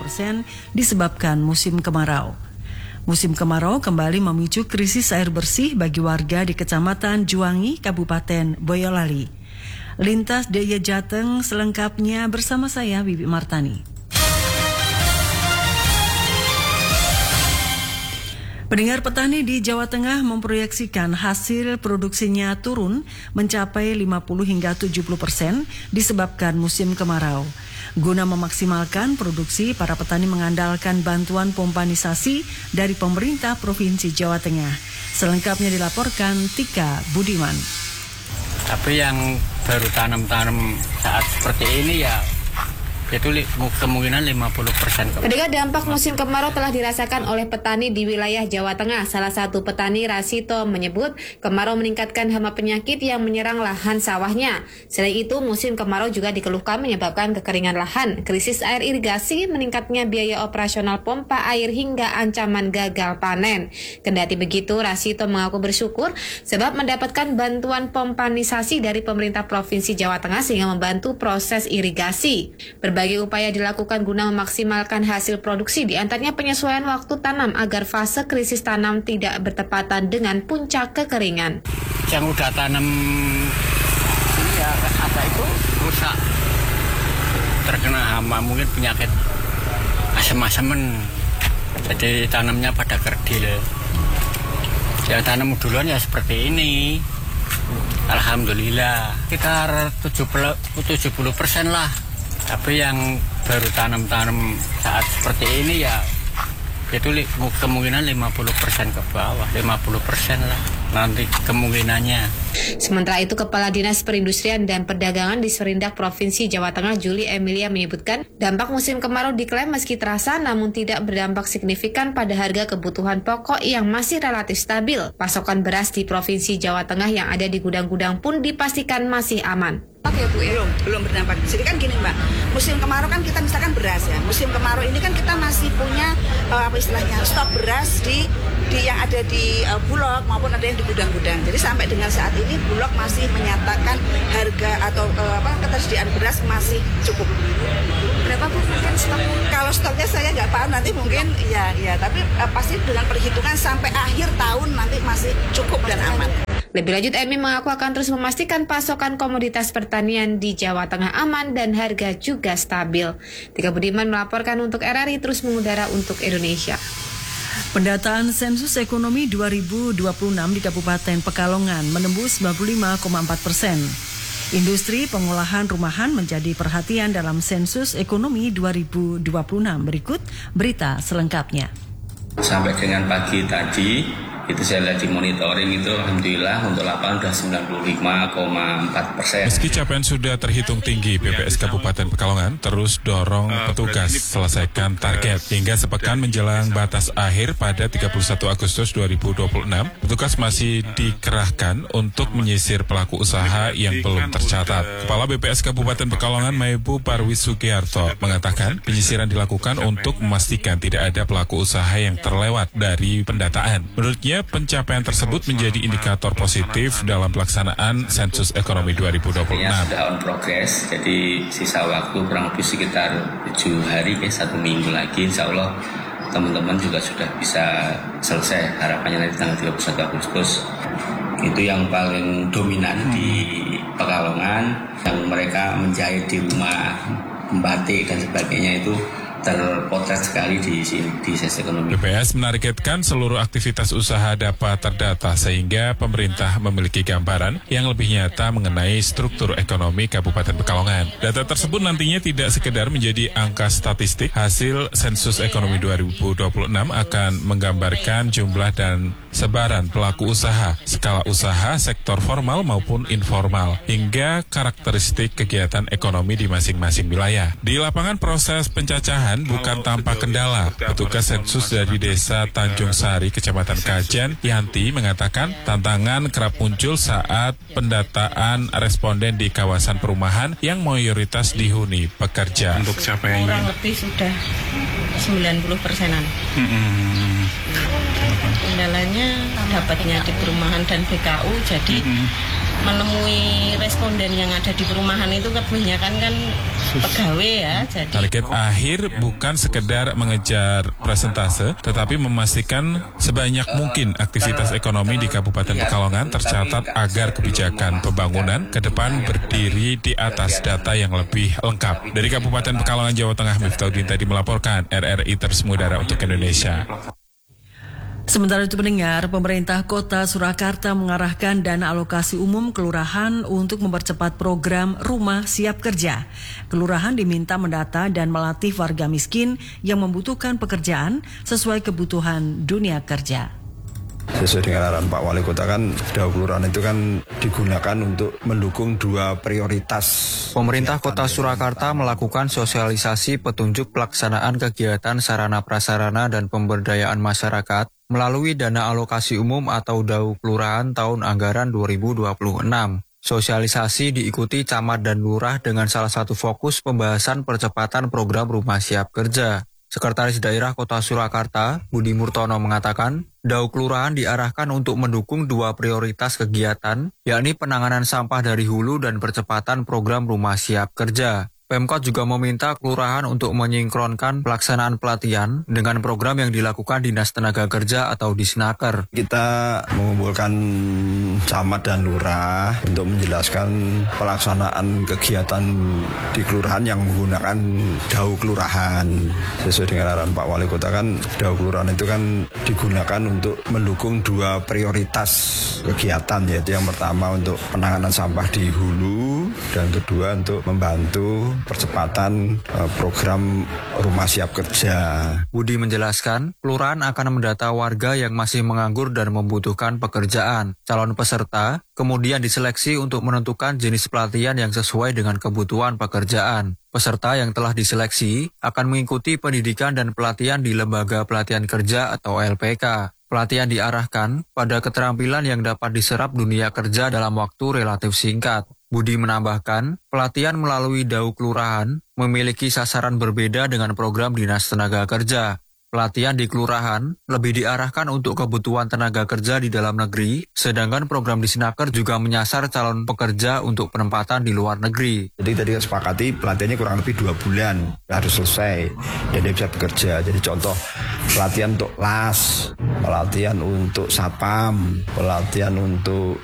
50% disebabkan musim kemarau. Musim kemarau kembali memicu krisis air bersih bagi warga di Kecamatan Juwangi, Kabupaten Boyolali. Lintas Daya Jateng selengkapnya bersama saya, Bibi Martani. Pendengar, petani di Jawa Tengah memproyeksikan hasil produksinya turun mencapai 50 hingga 70% disebabkan musim kemarau. Guna memaksimalkan produksi, para petani mengandalkan bantuan pompanisasi dari pemerintah Provinsi Jawa Tengah. Selengkapnya dilaporkan Tika Budiman. Tapi yang baru tanam-tanam saat seperti ini ya itu kemungkinan 50%. Pendengar, dampak musim kemarau telah dirasakan oleh petani di wilayah Jawa Tengah. Salah satu petani, Rasito, menyebut kemarau meningkatkan hama penyakit yang menyerang lahan sawahnya. Selain itu, musim kemarau juga dikeluhkan menyebabkan kekeringan lahan, krisis air irigasi, meningkatnya biaya operasional pompa air hingga ancaman gagal panen. Kendati begitu, Rasito mengaku bersyukur sebab mendapatkan bantuan pompanisasi dari pemerintah Provinsi Jawa Tengah sehingga membantu proses irigasi. Berbagai upaya dilakukan guna memaksimalkan hasil produksi, di antaranya penyesuaian waktu tanam agar fase krisis tanam tidak bertepatan dengan puncak kekeringan. Yang udah tanam ini ya apa itu rusak, terkena hama, mungkin penyakit asam-asaman, jadi tanamnya pada kerdil. Yang tanam duluan ya seperti ini. Alhamdulillah sekitar 70% lah. Tapi yang baru tanam-tanam saat seperti ini ya itu kemungkinan 50% ke bawah, 50% lah nanti kemungkinannya. Sementara itu, Kepala Dinas Perindustrian dan Perdagangan di Serindak Provinsi Jawa Tengah, Juli Emilia, menyebutkan dampak musim kemarau diklaim meski terasa namun tidak berdampak signifikan pada harga kebutuhan pokok yang masih relatif stabil. Pasokan beras di Provinsi Jawa Tengah yang ada di gudang-gudang pun dipastikan masih aman. Ya Bu, ya, belum berdampak. Jadi kan gini Mbak, musim kemarau kan kita misalkan beras ya. Musim kemarau ini kan kita masih punya stok beras di yang ada di Bulog maupun ada yang di gudang-gudang. Jadi sampai dengan saat ini Bulog masih menyatakan harga atau ketersediaan beras masih cukup. Berapa Bu mungkin stoknya? Kalau stoknya saya nggak paham, nanti mungkin ya tapi pasti dengan perhitungan sampai akhir tahun nanti masih cukup dan aman. Lebih lanjut, Emi mengaku akan terus memastikan pasokan komoditas pertanian di Jawa Tengah aman dan harga juga stabil. Tika Budiman melaporkan untuk RRI terus mengudara untuk Indonesia. Pendataan sensus ekonomi 2026 di Kabupaten Pekalongan menembus 95,4%. Industri pengolahan rumahan menjadi perhatian dalam sensus ekonomi 2026. Berikut berita selengkapnya. Sampai dengan pagi tadi, itu saya lihat di monitoring itu alhamdulillah untuk lapangan sudah 95,4%. Meski capaian sudah terhitung tinggi, BPS Kabupaten Pekalongan terus dorong petugas selesaikan target. Hingga sepekan menjelang batas akhir pada 31 Agustus 2026, petugas masih dikerahkan untuk menyisir pelaku usaha yang belum tercatat. Kepala BPS Kabupaten Pekalongan, Maibu Parwi Sugiarto, mengatakan penyisiran dilakukan untuk memastikan tidak ada pelaku usaha yang terlewat dari pendataan. Menurutnya, pencapaian tersebut menjadi indikator positif dalam pelaksanaan sensus ekonomi 2026. Sudah on progress, jadi sisa waktu kurang lebih sekitar 7 hari, 1 minggu lagi, insya Allah teman-teman juga sudah bisa selesai. Harapannya nanti tanggal 31 Agustus. Itu yang paling dominan di Pekalongan, yang mereka menjahit di rumah, membatik dan sebagainya itu terpotret sekali di sensus ekonomi. BPS menargetkan seluruh aktivitas usaha dapat terdata sehingga pemerintah memiliki gambaran yang lebih nyata mengenai struktur ekonomi Kabupaten Pekalongan. Data tersebut nantinya tidak sekedar menjadi angka statistik. Hasil sensus ekonomi 2026 akan menggambarkan jumlah dan sebaran pelaku usaha, skala usaha, sektor formal maupun informal, hingga karakteristik kegiatan ekonomi di masing-masing wilayah. Di lapangan proses pencacahan bukan tanpa kendala. Petugas sensus dari Desa Tanjung Sari, Kecamatan Kajen, Yanti, mengatakan tantangan kerap muncul saat pendataan responden di kawasan perumahan yang mayoritas dihuni pekerja. Untuk capaiannya? Kurang lebih sudah 90%-an. Kendalanya dapatnya di perumahan dan BKU, jadi menemui responden yang ada di perumahan itu kebanyakan kan pegawai ya. Jadi Target akhir bukan sekedar mengejar presentase, tetapi memastikan sebanyak mungkin aktivitas ekonomi di Kabupaten Pekalongan tercatat agar kebijakan pembangunan ke depan berdiri di atas data yang lebih lengkap. Dari Kabupaten Pekalongan, Jawa Tengah, Miftahudin tadi melaporkan, RRI Terus Mengudara untuk Indonesia. Sementara itu pendengar, pemerintah Kota Surakarta mengarahkan dana alokasi umum kelurahan untuk mempercepat program Rumah Siap Kerja. Kelurahan diminta mendata dan melatih warga miskin yang membutuhkan pekerjaan sesuai kebutuhan dunia kerja. Sesuai dengan arahan Pak Wali Kota kan, DAU kelurahan itu kan digunakan untuk mendukung 2 prioritas. Pemerintah Kota Surakarta melakukan sosialisasi petunjuk pelaksanaan kegiatan sarana prasarana dan pemberdayaan masyarakat melalui dana alokasi umum atau DAU kelurahan tahun anggaran 2026. Sosialisasi diikuti camat dan lurah dengan salah satu fokus pembahasan percepatan program Rumah Siap Kerja. Sekretaris Daerah Kota Surakarta, Budi Murtono mengatakan, DAU kelurahan diarahkan untuk mendukung 2 prioritas kegiatan, yakni penanganan sampah dari hulu dan percepatan program Rumah Siap Kerja. Pemkot juga meminta kelurahan untuk menyinkronkan pelaksanaan pelatihan dengan program yang dilakukan Dinas Tenaga Kerja atau Disnaker. Kita mengumpulkan camat dan lurah untuk menjelaskan pelaksanaan kegiatan di kelurahan yang menggunakan DAU kelurahan. Sesuai dengan arahan Pak Wali Kota kan, DAU kelurahan itu kan digunakan untuk mendukung 2 prioritas kegiatan, yaitu yang pertama untuk penanganan sampah di hulu dan kedua untuk membantu percepatan program Rumah Siap Kerja. Budi menjelaskan, kelurahan akan mendata warga yang masih menganggur dan membutuhkan pekerjaan. Calon peserta kemudian diseleksi untuk menentukan jenis pelatihan yang sesuai dengan kebutuhan pekerjaan. Peserta yang telah diseleksi akan mengikuti pendidikan dan pelatihan di Lembaga Pelatihan Kerja atau LPK. Pelatihan diarahkan pada keterampilan yang dapat diserap dunia kerja dalam waktu relatif singkat. Budi menambahkan, pelatihan melalui DAU kelurahan memiliki sasaran berbeda dengan program Dinas Tenaga Kerja. Pelatihan di kelurahan lebih diarahkan untuk kebutuhan tenaga kerja di dalam negeri, sedangkan program Disnaker juga menyasar calon pekerja untuk penempatan di luar negeri. Jadi tadi sepakati pelatihannya kurang lebih 2 bulan, harus selesai, dan dia bisa bekerja. Jadi contoh, pelatihan untuk LAS, pelatihan untuk Satpam, pelatihan untuk